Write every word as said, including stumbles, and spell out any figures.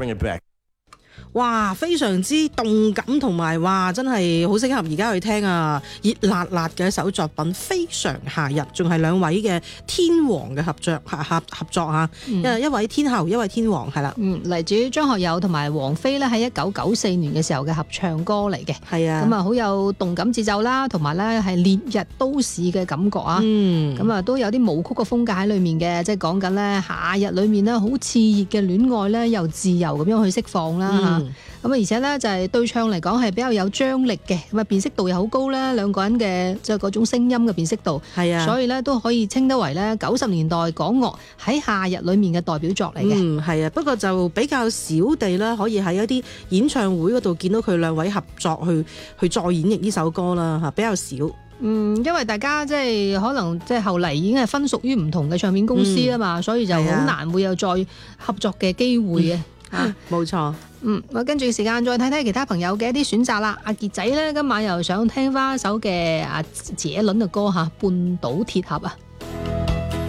bring it back。 哇，非常之動感同埋哇，真係好適合而家去聽啊！熱辣辣嘅一首作品，非常夏日，仲係兩位嘅天王嘅合作合合合作啊！一、嗯、一位天后，一位天王，係啦。 嗯，嚟自於張學友同埋王菲咧，喺一九九四年嘅時候嘅合唱歌嚟嘅。 係啊， 咁啊好有動感節奏啦，同埋咧係烈日都市嘅感覺啊。嗯，咁啊都有啲舞曲嘅風格喺裏面嘅，即係講緊咧夏日裏面咧好熾熱嘅戀愛咧，又自由咁樣去釋放啦嚇。嗯咁啊，而且咧就係對唱嚟講係比較有張力嘅，咁啊辨識度又好高啦，兩個人嘅即係嗰種聲音嘅辨識度，係啊，所以咧都可以稱得為咧九十年代港樂喺夏日裏面嘅代表作嚟嘅。 嗯，係啊，不過就比較少地啦，可以喺一啲演唱會嗰度見到佢兩位合作去去再演繹呢首歌啦嚇，比較少。 嗯，因為大家即係可能即係後嚟已經係分屬於唔同嘅唱片公司啊嘛，嗯、所以就好難會有再合作嘅機會嘅。 啊，冇錯。 嗯，咁跟住時間再睇睇其他朋友嘅一啲選擇啦。阿傑仔咧今晚又想聽翻一首嘅阿謝倫嘅歌嚇，《半島鐵盒》啊。